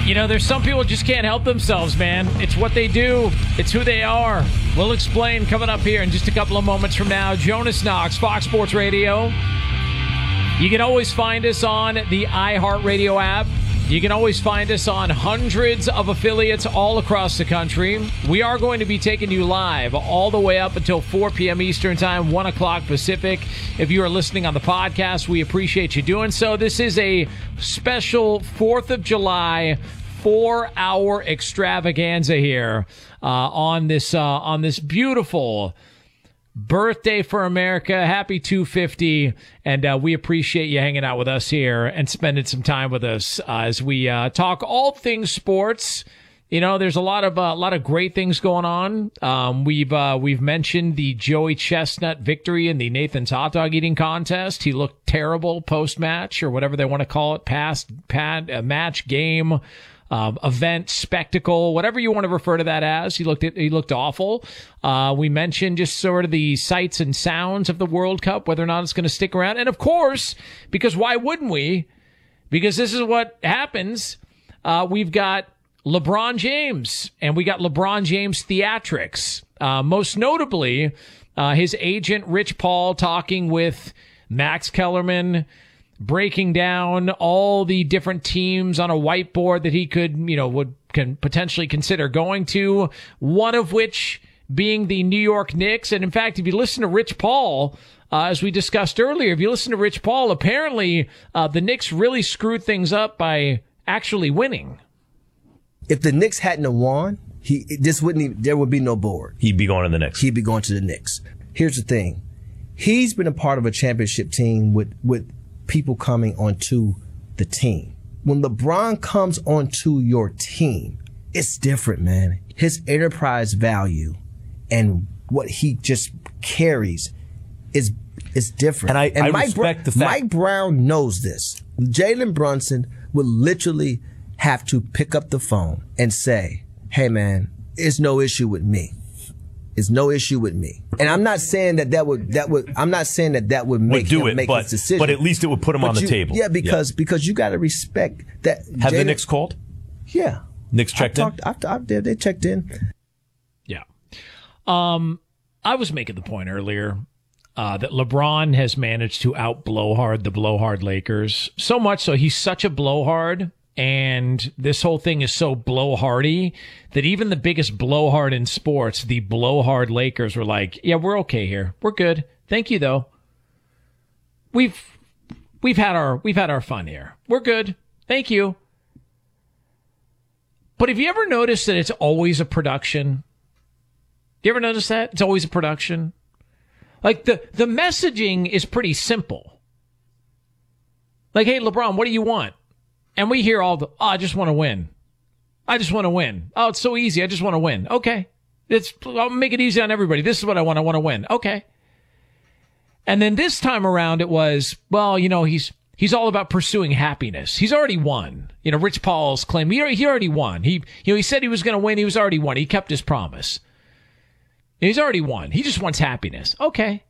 You know, there's some people just can't help themselves, man. It's what they do. It's who they are. We'll explain coming up here in just a couple of moments from now. Jonas Knox, Fox Sports Radio. You can always find us on the iHeartRadio app. You can always find us on hundreds of affiliates all across the country. We are going to be taking you live all the way up until 4 p.m. Eastern Time, 1 o'clock Pacific. If you are listening on the podcast, we appreciate you doing so. This is a special 4th of July 4-hour extravaganza here on this beautiful birthday for America. Happy 250. And we appreciate you hanging out with us here and spending some time with us as we talk all things sports. You know, there's a lot of great things going on. We've mentioned the Joey Chestnut victory in the Nathan's hot dog eating contest. He looked terrible post-match, or whatever they want to call it, match, game, event, spectacle, whatever you want to refer to that as. He looked awful. We mentioned just sort of the sights and sounds of the World Cup, whether or not it's going to stick around. And of course, because why wouldn't we? Because this is what happens. We've got LeBron James, and we got LeBron James theatrics. Most notably, his agent, Rich Paul, talking with Max Kellerman, breaking down all the different teams on a whiteboard that he can potentially consider going to, one of which being the New York Knicks. And in fact, if you listen to Rich Paul, as we discussed earlier, if you listen to Rich Paul, apparently the Knicks really screwed things up by actually winning. If the Knicks hadn't won, there would be no board. He'd be going to the Knicks. He'd be going to the Knicks. Here's the thing. He's been a part of a championship team with people coming onto the team. When LeBron comes onto your team, it's different, man. His enterprise value and what he just carries is different. And I respect the fact. Mike Brown knows this. Jalen Brunson would literally have to pick up the phone and say, hey, man, it's no issue with me. It's no issue with me. And I'm not saying that would make him make his decision. But at least it would put him on the table. Yeah, because you got to respect that. Have the Knicks called? Yeah. Knicks checked in? They checked in. Yeah. I was making the point earlier that LeBron has managed to out-blowhard the blowhard Lakers. So much so he's such a blowhard, and this whole thing is so blowhardy that even the biggest blowhard in sports, the blowhard Lakers, were like, yeah, we're okay here. We're good. Thank you, though. We've had our fun here. We're good. Thank you. But have you ever noticed that it's always a production? Do you ever notice that? It's always a production. Like the messaging is pretty simple. Like, hey, LeBron, what do you want? And we hear I just want to win. I just want to win. Oh, it's so easy. I just want to win. Okay. I'll make it easy on everybody. This is what I want. I want to win. Okay. And then this time around it was, well, he's all about pursuing happiness. He's already won. Rich Paul's claim, he already won. He said he was going to win. He was already won. He kept his promise. He's already won. He just wants happiness. Okay.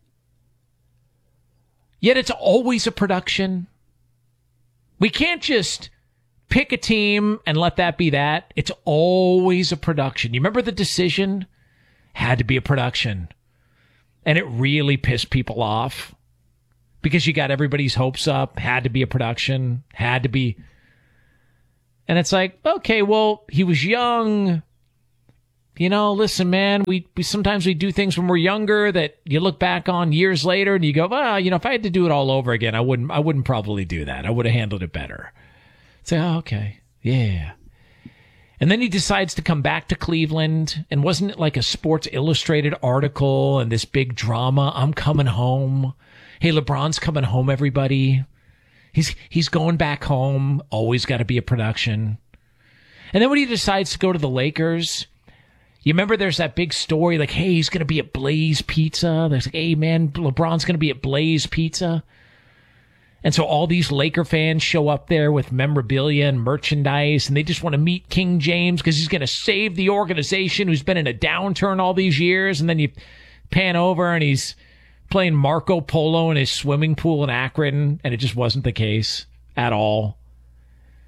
Yet it's always a production. We can't just pick a team and let that be that. It's always a production. You remember The Decision? Had to be a production. And it really pissed people off because you got everybody's hopes up. Had to be a production. Had to be. And it's like, okay, well, he was young. Listen, man, we sometimes we do things when we're younger that you look back on years later and you go, well, if I had to do it all over again, I wouldn't probably do that. I would have handled it better. Say, oh, okay. Yeah. And then he decides to come back to Cleveland, and wasn't it like a Sports Illustrated article and this big drama? I'm coming home. Hey, LeBron's coming home, everybody. He's going back home. Always got to be a production. And then when he decides to go to the Lakers, you remember there's that big story like, hey, he's going to be at Blaze Pizza. There's like, hey, man, LeBron's going to be at Blaze Pizza. And so all these Laker fans show up there with memorabilia and merchandise, and they just want to meet King James because he's going to save the organization who's been in a downturn all these years. And then you pan over and he's playing Marco Polo in his swimming pool in Akron, and it just wasn't the case at all.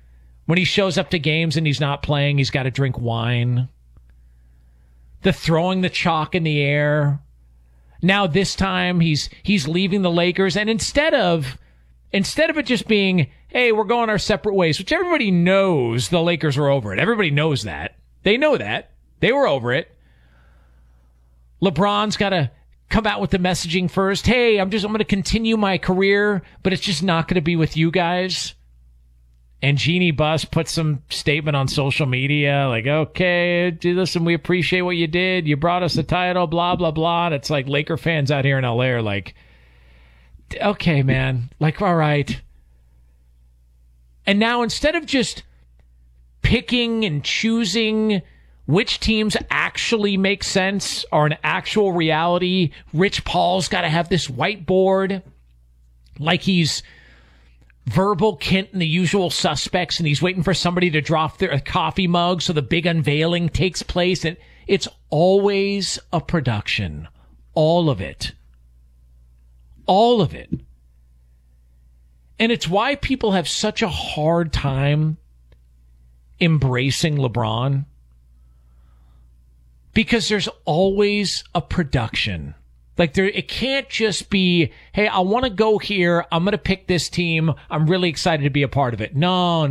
When he shows up to games and he's not playing, he's got to drink wine. The throwing the chalk in the air. Now this time he's leaving the Lakers, and instead of it just being, hey, we're going our separate ways, which everybody knows the Lakers are over it. Everybody knows that. They know that. They were over it. LeBron's got to come out with the messaging first. Hey, I'm going to continue my career, but it's just not going to be with you guys. And Jeannie Buss put some statement on social media like, okay, listen, we appreciate what you did. You brought us a title, blah, blah, blah. And it's like Laker fans out here in LA are like, okay, man, like, all right. And now instead of just picking and choosing which teams actually make sense or an actual reality, Rich Paul's got to have this whiteboard like he's Verbal Kint and the Usual Suspects, and he's waiting for somebody to drop their coffee mug so the big unveiling takes place. And it's always a production. All of it. All of it. And it's why people have such a hard time embracing LeBron. Because there's always a production. Like, it can't just be, hey, I want to go here. I'm going to pick this team. I'm really excited to be a part of it. No.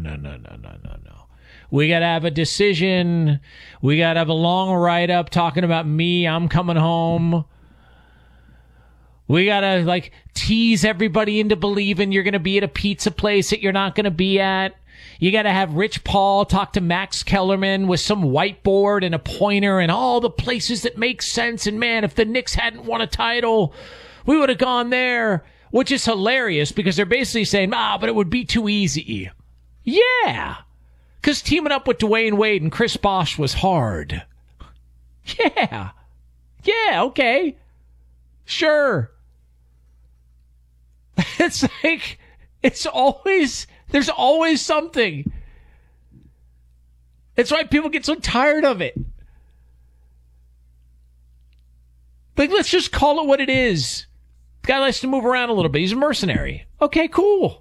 We got to have a decision. We got to have a long write-up talking about me. I'm coming home. We got to, like, tease everybody into believing you're going to be at a pizza place that you're not going to be at. You got to have Rich Paul talk to Max Kellerman with some whiteboard and a pointer and all the places that make sense. And man, if the Knicks hadn't won a title, we would have gone there, which is hilarious because they're basically saying, but it would be too easy. Yeah, because teaming up with Dwayne Wade and Chris Bosh was hard. Yeah, okay, sure. It's like, there's always something. That's why people get so tired of it. Like, let's just call it what it is. The guy likes to move around a little bit. He's a mercenary. Okay, cool.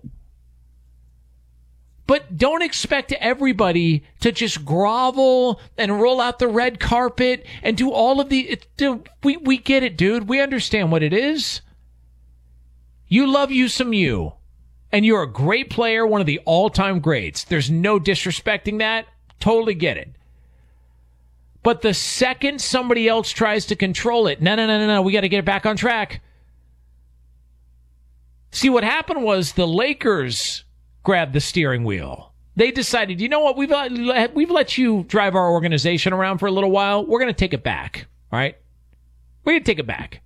But don't expect everybody to just grovel and roll out the red carpet and do all of the... We get it, dude. We understand what it is. You love you some you. And you're a great player, one of the all-time greats. There's no disrespecting that. Totally get it. But the second somebody else tries to control it, no, we got to get it back on track. See, what happened was the Lakers grabbed the steering wheel. They decided, you know what, we've let you drive our organization around for a little while. We're going to take it back, all right? We're going to take it back.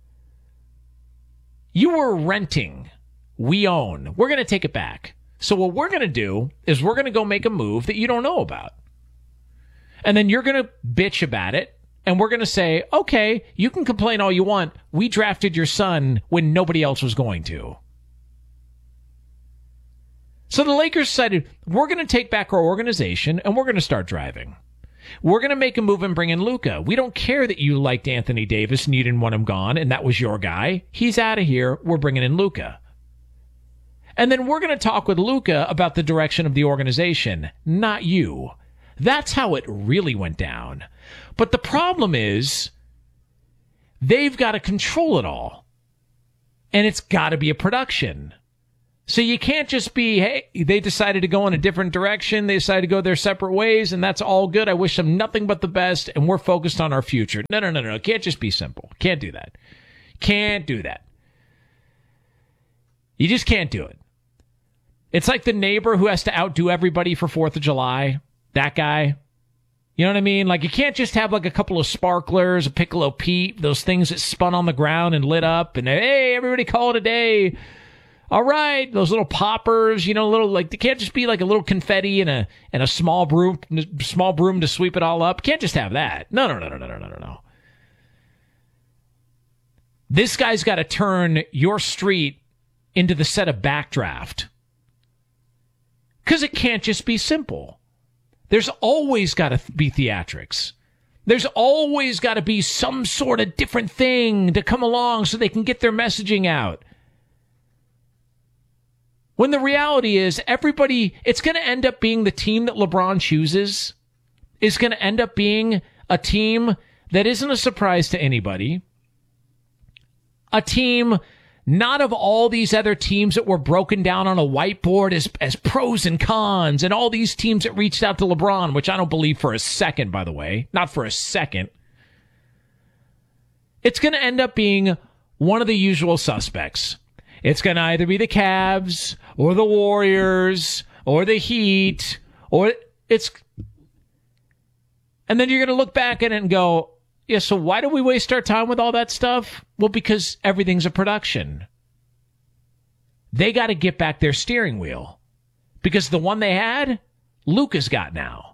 You were renting. We own. We're going to take it back. So what we're going to do is we're going to go make a move that you don't know about. And then you're going to bitch about it. And we're going to say, okay, you can complain all you want. We drafted your son when nobody else was going to. So the Lakers decided, we're going to take back our organization and we're going to start driving. We're going to make a move and bring in Luka. We don't care that you liked Anthony Davis and you didn't want him gone and that was your guy. He's out of here. We're bringing in Luka. And then we're going to talk with Luka about the direction of the organization, not you. That's how it really went down. But the problem is, they've got to control it all. And it's got to be a production. So you can't just be, hey, they decided to go in a different direction. They decided to go their separate ways, and that's all good. I wish them nothing but the best, and we're focused on our future. No. It can't just be simple. Can't do that. Can't do that. You just can't do it. It's like the neighbor who has to outdo everybody for 4th of July. That guy. You know what I mean? Like, you can't just have like a couple of sparklers, a Piccolo Pete, those things that spun on the ground and lit up, and hey, everybody call it a day. All right, those little poppers, little, like, they can't just be like a little confetti and a small broom to sweep it all up. Can't just have that. No. This guy's got to turn your street into the set of Backdraft. Because it can't just be simple. There's always got to be theatrics. There's always got to be some sort of different thing to come along so they can get their messaging out. When the reality is it's going to end up being the team that LeBron chooses is going to end up being a team that isn't a surprise to anybody. A team not of all these other teams that were broken down on a whiteboard as pros and cons and all these teams that reached out to LeBron, which I don't believe for a second, by the way. Not for a second. It's going to end up being one of the usual suspects. It's going to either be the Cavs or the Warriors or the Heat and then you're going to look back at it and go, yeah, so why do we waste our time with all that stuff? Well, because everything's a production. They got to get back their steering wheel because the one they had, Luka's got now.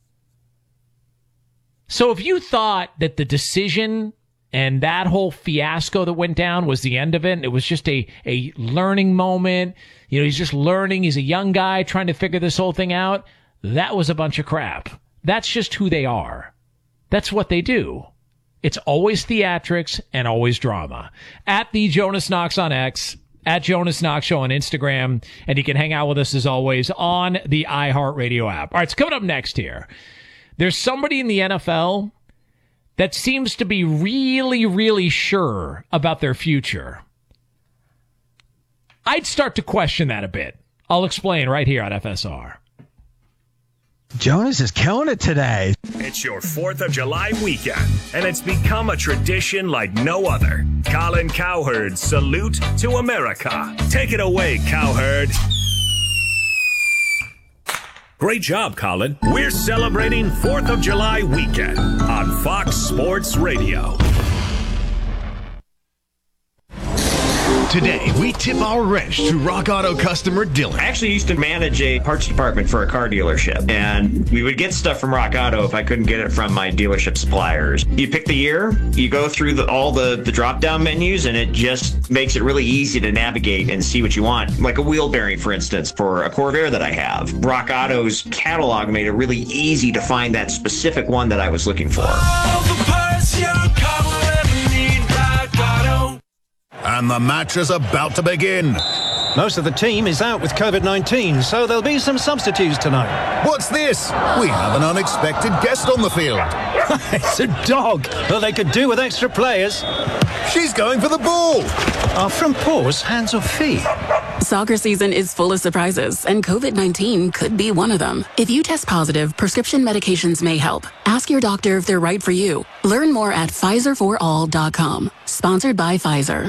So if you thought that the decision and that whole fiasco that went down was the end of it, and it was just a learning moment, he's just learning, he's a young guy trying to figure this whole thing out, that was a bunch of crap. That's just who they are. That's what they do. It's always theatrics and always drama. At the Jonas Knox on X, at Jonas Knox Show on Instagram, and you can hang out with us as always on the iHeartRadio app. All right, so coming up next here, there's somebody in the NFL that seems to be really, really sure about their future. I'd start to question that a bit. I'll explain right here on FSR. Jonas is killing it today. It's your 4th of July weekend, and it's become a tradition like no other. Colin Cowherd's Salute to America. Take it away, Cowherd. Great job, Colin. We're celebrating 4th of July weekend on Fox Sports Radio. Today, we tip our wrench to Rock Auto customer Dylan. I actually used to manage a parts department for a car dealership, and we would get stuff from Rock Auto if I couldn't get it from my dealership suppliers. You pick the year, you go through all the drop-down menus, and it just makes it really easy to navigate and see what you want. Like a wheel bearing, for instance, for a Corvair that I have. Rock Auto's catalog made it really easy to find that specific one that I was looking for. All the parts your car will ever need, Rock Auto. And the match is about to begin. Most of the team is out with COVID-19, so there'll be some substitutes tonight. What's this? We have an unexpected guest on the field. It's a dog. Well, they could do with extra players. She's going for the ball. Are from paws, hands or feet? Soccer season is full of surprises, and COVID-19 could be one of them. If you test positive, prescription medications may help. Ask your doctor if they're right for you. Learn more at PfizerForAll.com. Sponsored by Pfizer.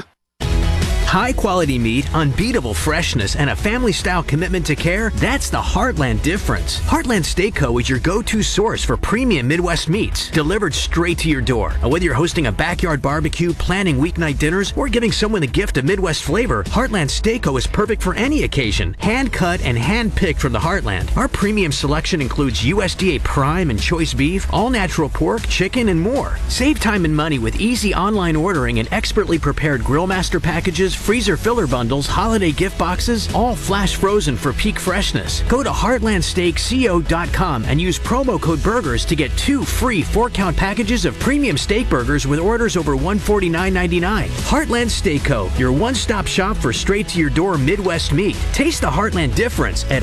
High-quality meat, unbeatable freshness, and a family-style commitment to care, that's the Heartland difference. Heartland Steak Co. is your go-to source for premium Midwest meats, delivered straight to your door. Whether you're hosting a backyard barbecue, planning weeknight dinners, or giving someone a gift of Midwest flavor, Heartland Steak Co. is perfect for any occasion. Hand-cut and hand-picked from the Heartland. Our premium selection includes USDA Prime and Choice Beef, all-natural pork, chicken, and more. Save time and money with easy online ordering and expertly prepared Grillmaster packages, freezer filler bundles, holiday gift boxes, all flash frozen for peak freshness. Go to heartlandsteakco.com and use promo code BURGERS to get 2 free 4-count packages of premium steak burgers with orders over $149.99. Heartland Steak Co., your one-stop shop for straight-to-your-door Midwest meat. Taste the Heartland difference at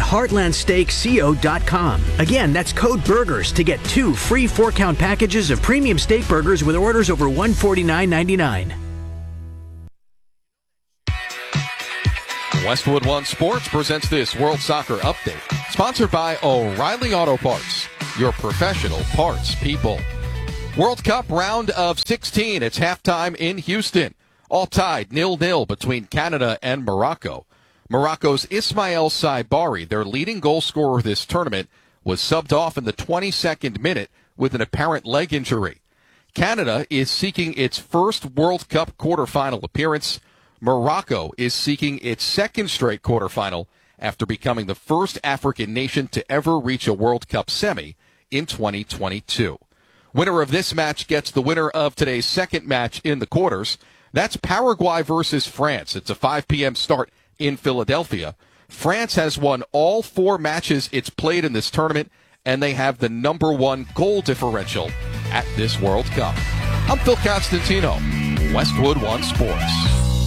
heartlandsteakco.com. Again, that's code BURGERS to get 2 free 4-count packages of premium steak burgers with orders over $149.99. Westwood One Sports presents this World Soccer Update, sponsored by O'Reilly Auto Parts, your professional parts people. World Cup round of 16. It's halftime in Houston. All tied 0-0 between Canada and Morocco. Morocco's Ismail Saibari, their leading goal scorer this tournament, was subbed off in the 22nd minute with an apparent leg injury. Canada is seeking its first World Cup quarterfinal appearance. Morocco is seeking its second straight quarterfinal after becoming the first African nation to ever reach a World Cup semi in 2022. Winner of this match gets the winner of today's second match in the quarters. That's Paraguay versus France. It's a 5 p.m. start in Philadelphia. France has won all 4 matches it's played in this tournament, and they have the number 1 goal differential at this World Cup. I'm Phil Constantino, Westwood One Sports.